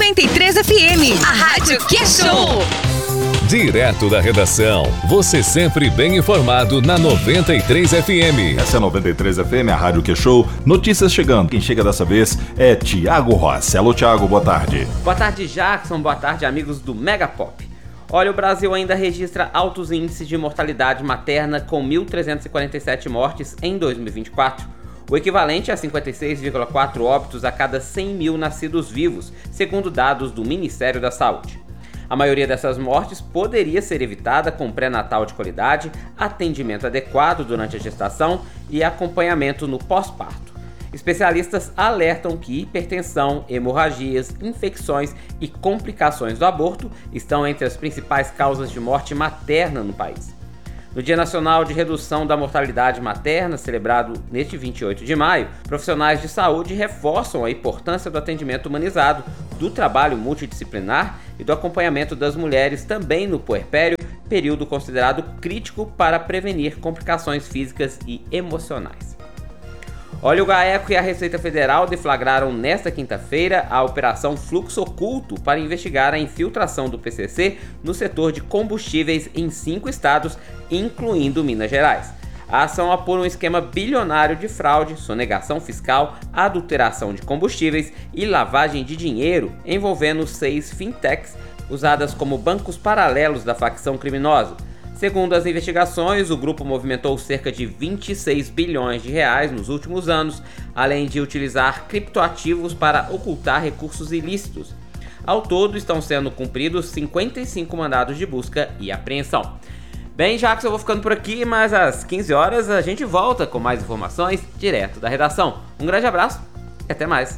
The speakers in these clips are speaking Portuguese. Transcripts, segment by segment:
93 FM, a rádio que é show. Direto da redação, você sempre bem informado na 93 FM. Essa é a 93 FM, a rádio que é show. Notícias chegando. Quem chega dessa vez é Tiago Rossi. Alô, Tiago, boa tarde. Boa tarde, Jackson. Boa tarde, amigos do Mega Pop. Olha, o Brasil ainda registra altos índices de mortalidade materna com 1.347 mortes em 2024. O equivalente a 56,4 óbitos a cada 100 mil nascidos vivos, segundo dados do Ministério da Saúde. A maioria dessas mortes poderia ser evitada com pré-natal de qualidade, atendimento adequado durante a gestação e acompanhamento no pós-parto. Especialistas alertam que hipertensão, hemorragias, infecções e complicações do aborto estão entre as principais causas de morte materna no país. No Dia Nacional de Redução da Mortalidade Materna, celebrado neste 28 de maio, profissionais de saúde reforçam a importância do atendimento humanizado, do trabalho multidisciplinar e do acompanhamento das mulheres também no puerpério, período considerado crítico para prevenir complicações físicas e emocionais. Olha, o GAECO e a Receita Federal deflagraram nesta quinta-feira a Operação Fluxo Oculto para investigar a infiltração do PCC no setor de combustíveis em 5 estados, incluindo Minas Gerais. A ação apura um esquema bilionário de fraude, sonegação fiscal, adulteração de combustíveis e lavagem de dinheiro, envolvendo 6 fintechs usadas como bancos paralelos da facção criminosa. Segundo as investigações, o grupo movimentou cerca de 26 bilhões de reais nos últimos anos, além de utilizar criptoativos para ocultar recursos ilícitos. Ao todo, estão sendo cumpridos 55 mandados de busca e apreensão. Bem, Jackson, eu vou ficando por aqui, mas às 15 horas a gente volta com mais informações direto da redação. Um grande abraço e até mais.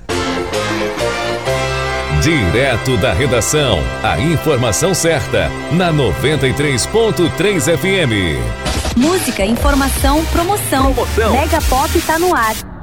Direto da redação, a informação certa, na 93.3 FM. Música, informação, promoção. Mega Pop tá no ar.